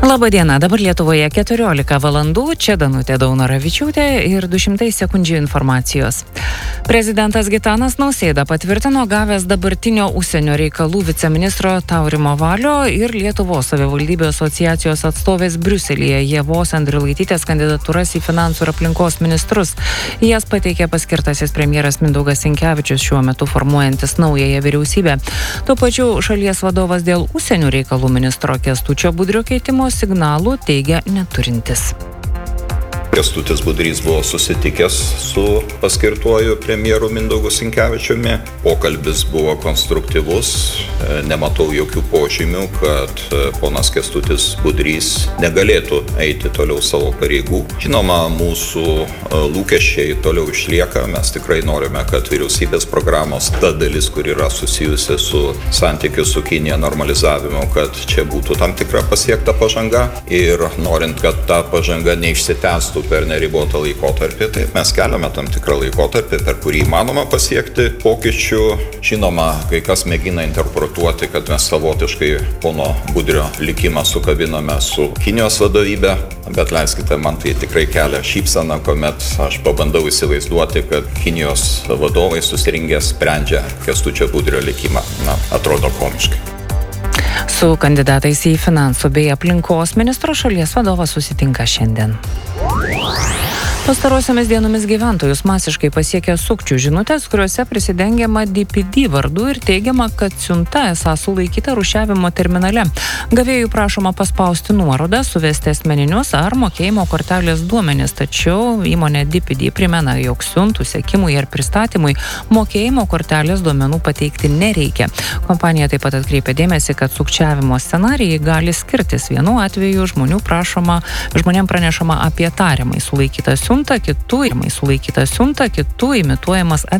Labadiena, dabar Lietuvoje 14 valandų, čia Danutė Daunoravičiūtė ir 200 sekundžių informacijos. Prezidentas Gitanas Nausėda patvirtino gavęs dabartinio užsienio reikalų viceministro Taurimo Valio ir Lietuvos savivaldybių asociacijos atstovės Briuselyje Ievos Andrilaitytės kandidatūras į finansų ir aplinkos ministrus. Jas pateikė paskirtasis premjeras Mindaugas Sinkevičius, šiuo metu formuojantis naująją vyriausybę. Tuo pačiu šalies vadovas dėl užsienio reikalų ministro Kęstučio Budrio keitimo signalų teigia neturintis. Kęstutis Budrys buvo susitikęs su paskirtuoju premjeru Mindaugu Sinkevičiumi. Pokalbis buvo konstruktyvus. Nematau jokių požymių, kad ponas Kęstutis Budrys negalėtų eiti toliau savo pareigų. Žinoma, mūsų lūkesčiai toliau išlieka. Mes tikrai norime, kad vyriausybės programos ta dalis, kur yra susijusi su santykiu su Kinija normalizavimu, kad čia būtų tam tikra pasiekta pažanga. Ir norint, kad ta pažanga neišsitęstų per neribotą laikotarpį, taip mes keliame tam tikrą laikotarpį, per kurį įmanoma pasiekti pokyčių. Žinoma, kai kas mėgina interpretuoti, kad mes savotiškai pono Budrio likimą sukabiname su Kinijos vadovybė, bet leiskite, man tai tikrai kelia šypseną, kuomet aš pabandau įsivaizduoti, kad Kinijos vadovai susirinkę sprendžia Kęstučio Budrio likimą. Atrodo komiškai. Su kandidatais į finansų bei aplinkos ministro šalies vadovas susitinka šiandien. Pastarosiomis dienomis gyventojus masiškai pasiekia sukčių žinutės, kuriuose prisidengiama DPD vardu ir teigiama, kad siunta esą sulaikyta rūšiavimo terminale. Gavėjų prašoma paspausti nuorodą, suvesti asmeninius ar mokėjimo kortelės duomenis, tačiau įmonė DPD primena, jog siuntų sekimui ir pristatymui mokėjimo kortelės duomenų pateikti nereikia. Kompanija taip pat atkreipia dėmesį, kad sukčiavimo scenarijai gali skirtis. Vienu atveju žmonėm pranešama apie tariamai sulaikytą siuntą, kitų imituojamas